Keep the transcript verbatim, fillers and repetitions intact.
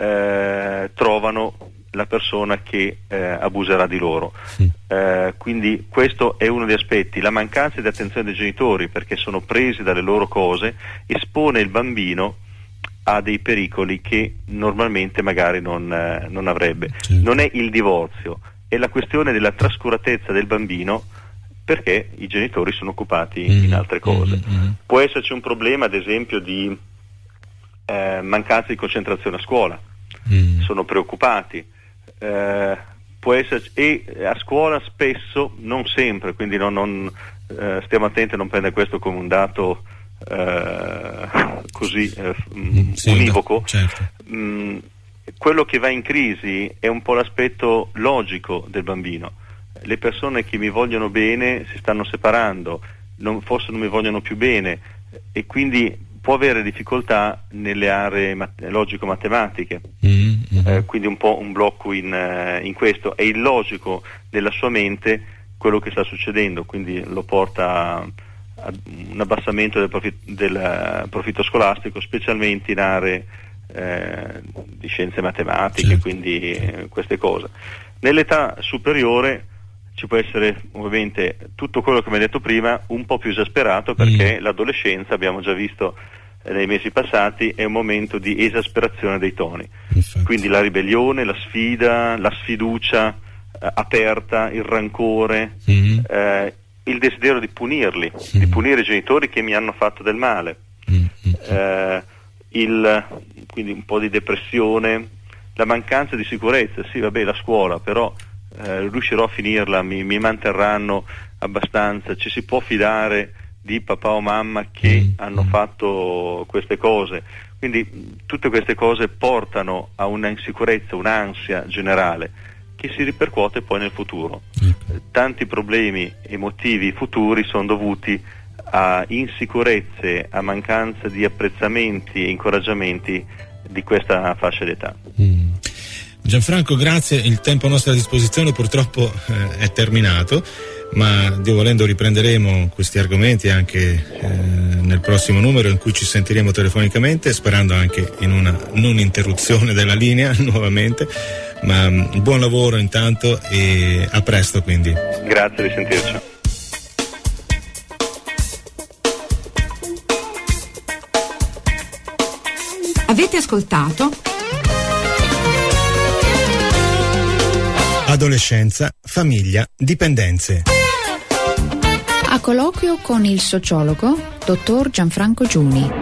eh, trovano la persona che eh, abuserà di loro. Sì. Eh, quindi questo è uno degli aspetti. La mancanza di attenzione dei genitori, perché sono presi dalle loro cose, espone il bambino a dei pericoli che normalmente magari non, eh, non avrebbe. Sì. Non è il divorzio, è la questione della trascuratezza del bambino, perché i genitori sono occupati mm. in altre cose. Mm-hmm. Può esserci un problema, ad esempio, di eh, mancanza di concentrazione a scuola. Mm. Sono preoccupati. Eh, può esserci, e a scuola spesso, non sempre, quindi non, non eh, stiamo attenti a non prendere questo come un dato eh, così eh, sì, univoco. Certo. Mm, quello che va in crisi è un po' l'aspetto logico del bambino. Le persone che mi vogliono bene si stanno separando, non, forse non mi vogliono più bene, e quindi può avere difficoltà nelle aree mat- logico-matematiche, mm-hmm. eh, quindi un po' un blocco in, uh, in questo. È illogico nella sua mente quello che sta succedendo, quindi lo porta a, a un abbassamento del, profit- del uh, profitto scolastico, specialmente in aree eh, di scienze matematiche, certo. Quindi eh, queste cose. Nell'età superiore ci può essere ovviamente tutto quello che mi hai detto prima, un po' più esasperato, perché mm. l'adolescenza, abbiamo già visto eh, nei mesi passati, è un momento di esasperazione dei toni. Infatti. Quindi la ribellione, la sfida, la sfiducia eh, aperta, il rancore, mm. eh, il desiderio di punirli, mm. di punire i genitori che mi hanno fatto del male, mm. eh, il, quindi un po' di depressione, la mancanza di sicurezza. Sì, vabbè, la scuola, però Eh, riuscirò a finirla, mi, mi manterranno abbastanza, ci si può fidare di papà o mamma che mm. hanno fatto queste cose. Quindi tutte queste cose portano a una insicurezza, un'ansia generale che si ripercuote poi nel futuro. Mm. Tanti problemi emotivi futuri sono dovuti a insicurezze, a mancanza di apprezzamenti e incoraggiamenti di questa fascia d'età. Mm. Gianfranco, grazie, il tempo a nostra disposizione purtroppo eh, è terminato, ma Dio volendo riprenderemo questi argomenti anche eh, nel prossimo numero in cui ci sentiremo telefonicamente, sperando anche in una non interruzione della linea nuovamente, ma um, buon lavoro intanto e a presto quindi. Grazie, di sentirci. Avete ascoltato Adolescenza, famiglia, dipendenze. A colloquio con il sociologo dottor Gianfranco Giuni.